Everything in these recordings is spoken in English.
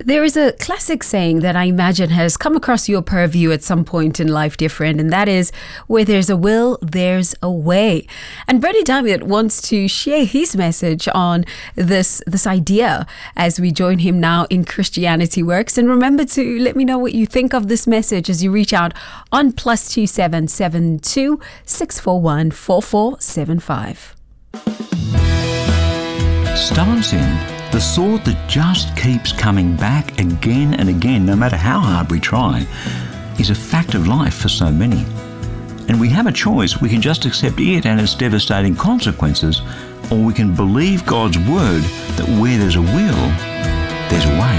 There is a classic saying that I imagine has come across your purview at some point in life, dear friend, and that is, where there's a will, there's a way. And Bernie Diamond wants to share his message on this idea as we join him now in Christianity Works. And remember to let me know what you think of this message as you reach out on +27 72 641 4475. Stubborn sin, the sword that just keeps coming back again and again, no matter how hard we try, is a fact of life for so many. And we have a choice. We can just accept it and its devastating consequences, or we can believe God's word that where there's a will, there's a way.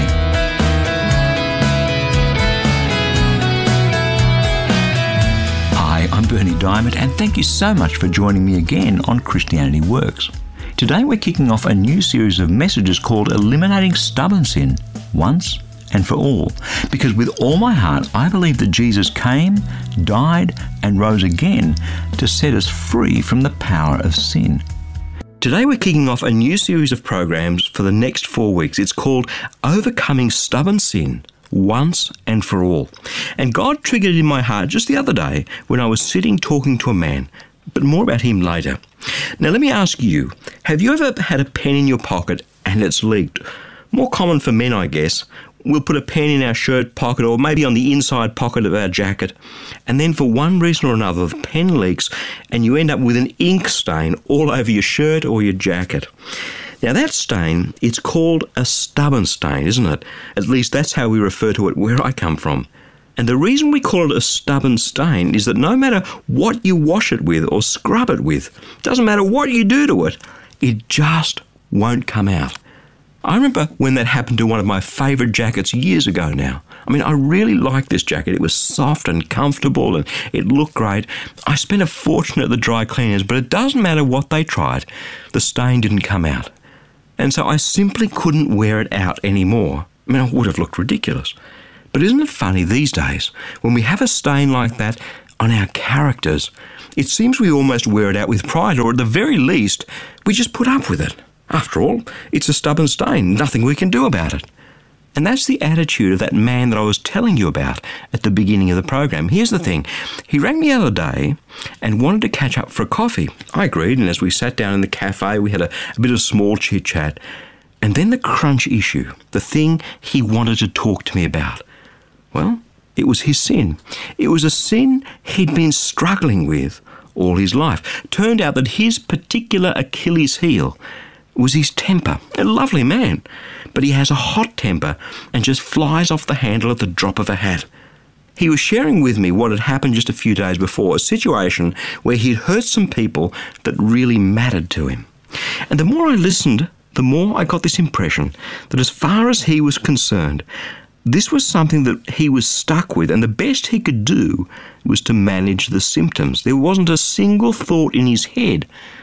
Hi, I'm Bernie Diamond, and thank you so much for joining me again on Christianity Works. Today we're kicking off a new series of messages called Eliminating Stubborn Sin, Once and for All. Because with all my heart, I believe that Jesus came, died, and rose again to set us free from the power of sin. Today we're kicking off a new series of programs for the next 4 weeks. It's called Overcoming Stubborn Sin, Once and for All. And God triggered it in my heart just the other day when I was sitting talking to a man, but more about him later. Now let me ask you, have you ever had a pen in your pocket and it's leaked? More common for men, I guess. We'll put a pen in our shirt pocket or maybe on the inside pocket of our jacket, and then for one reason or another the pen leaks and you end up with an ink stain all over your shirt or your jacket. Now that stain, it's called a stubborn stain, isn't it? At least that's how we refer to it where I come from. And the reason we call it a stubborn stain is that no matter what you wash it with or scrub it with, doesn't matter what you do to it, it just won't come out. I remember when that happened to one of my favourite jackets years ago now. I mean, I really liked this jacket. It was soft and comfortable and it looked great. I spent a fortune at the dry cleaners, but it doesn't matter what they tried, the stain didn't come out. And so I simply couldn't wear it out anymore. I mean, I would have looked ridiculous. But isn't it funny these days, when we have a stain like that on our characters, it seems we almost wear it out with pride, or at the very least, we just put up with it. After all, it's a stubborn stain, nothing we can do about it. And that's the attitude of that man that I was telling you about at the beginning of the program. Here's the thing, he rang me the other day and wanted to catch up for a coffee. I agreed, and as we sat down in the cafe, we had a bit of small chit-chat. And then the crunch issue, the thing he wanted to talk to me about. Well, it was his sin. It was a sin he'd been struggling with all his life. Turned out that his particular Achilles heel was his temper. A lovely man, but he has a hot temper and just flies off the handle at the drop of a hat. He was sharing with me what had happened just a few days before, a situation where he'd hurt some people that really mattered to him. And the more I listened, the more I got this impression that as far as he was concerned, this was something that he was stuck with, and the best he could do was to manage the symptoms. There wasn't a single thought in his head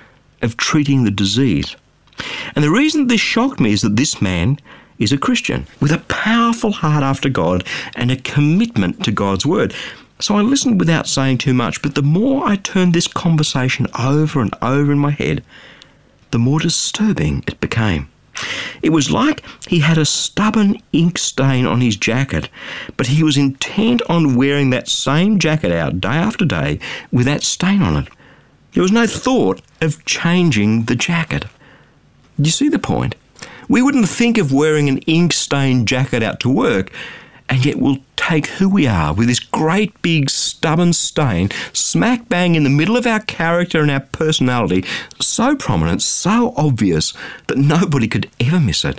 of treating the disease. And the reason this shocked me is that this man is a Christian with a powerful heart after God and a commitment to God's word. So I listened without saying too much, but the more I turned this conversation over and over in my head, the more disturbing it became. It was like he had a stubborn ink stain on his jacket, but he was intent on wearing that same jacket out day after day with that stain on it. There was no thought of changing the jacket. Do you see the point? We wouldn't think of wearing an ink-stained jacket out to work, and yet we'll take who we are with this great big stubborn stain smack bang in the middle of our character and our personality, so prominent, so obvious that nobody could ever miss it,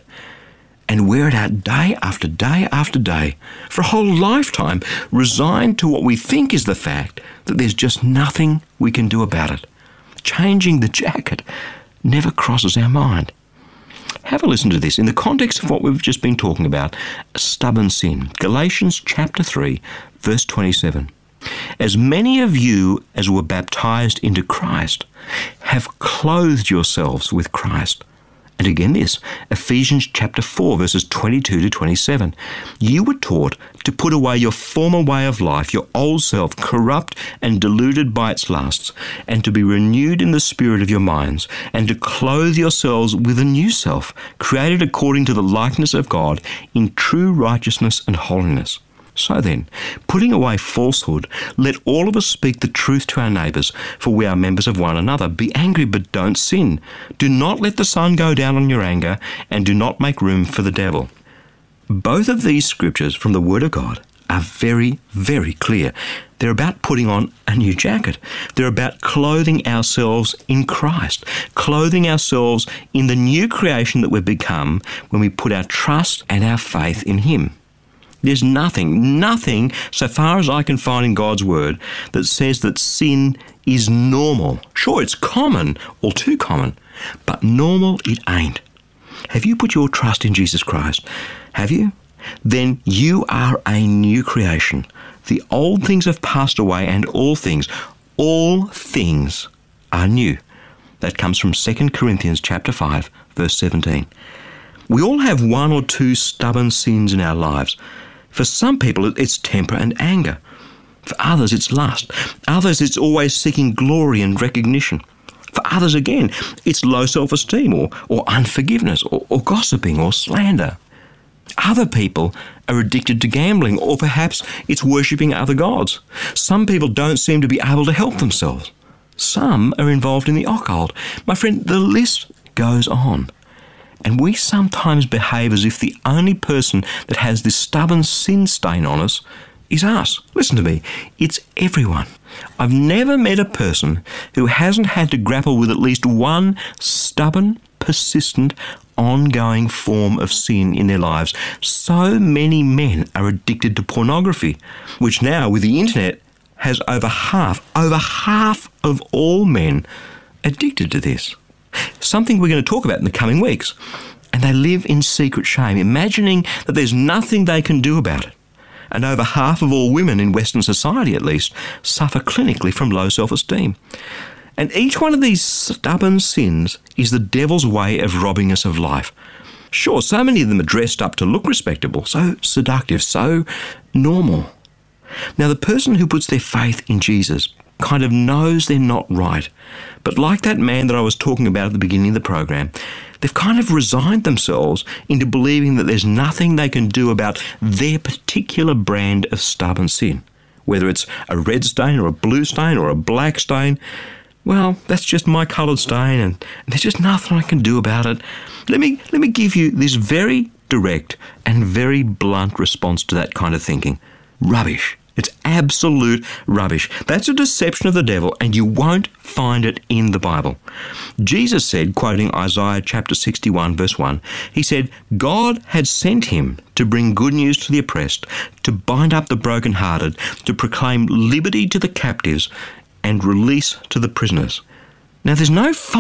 and wear it out day after day after day for a whole lifetime, resigned to what we think is the fact that there's just nothing we can do about it. Changing the jacket never crosses our mind. Have a listen to this in the context of what we've just been talking about, stubborn sin. Galatians chapter 3, verse 27. As many of you as were baptized into Christ have clothed yourselves with Christ. And again this, Ephesians chapter 4, verses 22 to 27. You were taught to put away your former way of life, your old self, corrupt and deluded by its lusts, and to be renewed in the spirit of your minds, and to clothe yourselves with a new self, created according to the likeness of God in true righteousness and holiness. So then, putting away falsehood, let all of us speak the truth to our neighbours, for we are members of one another. Be angry, but don't sin. Do not let the sun go down on your anger, and do not make room for the devil. Both of these scriptures from the Word of God are very, very clear. They're about putting on a new jacket. They're about clothing ourselves in Christ, clothing ourselves in the new creation that we've become when we put our trust and our faith in Him. There's nothing, so far as I can find in God's Word, that says that sin is normal. Sure, it's common, or too common, but normal it ain't. Have you put your trust in Jesus Christ? Have you? Then you are a new creation. The old things have passed away, and all things are new. That comes from 2 Corinthians chapter 5, verse 17. We all have one or two stubborn sins in our lives. For some people, it's temper and anger. For others, it's lust. Others, it's always seeking glory and recognition. For others, again, it's low self-esteem or unforgiveness or gossiping or slander. Other people are addicted to gambling, or perhaps it's worshipping other gods. Some people don't seem to be able to help themselves. Some are involved in the occult. My friend, the list goes on. And we sometimes behave as if the only person that has this stubborn sin stain on us is us. Listen to me, it's everyone. I've never met a person who hasn't had to grapple with at least one stubborn, persistent, ongoing form of sin in their lives. So many men are addicted to pornography, which now with the internet has over half of all men addicted to this. Something we're going to talk about in the coming weeks. And they live in secret shame, imagining that there's nothing they can do about it. And over half of all women in Western society, at least, suffer clinically from low self-esteem. And each one of these stubborn sins is the devil's way of robbing us of life. Sure, so many of them are dressed up to look respectable, so seductive, so normal. Now, the person who puts their faith in Jesus kind of knows they're not right. But like that man that I was talking about at the beginning of the program, they've kind of resigned themselves into believing that there's nothing they can do about their particular brand of stubborn sin. Whether it's a red stain or a blue stain or a black stain, well, that's just my coloured stain and there's just nothing I can do about it. Let me give you this very direct and very blunt response to that kind of thinking. Rubbish. It's absolute rubbish. That's a deception of the devil, and you won't find it in the Bible. Jesus said, quoting Isaiah chapter 61, verse 1, he said, God had sent him to bring good news to the oppressed, to bind up the brokenhearted, to proclaim liberty to the captives, and release to the prisoners. Now, there's no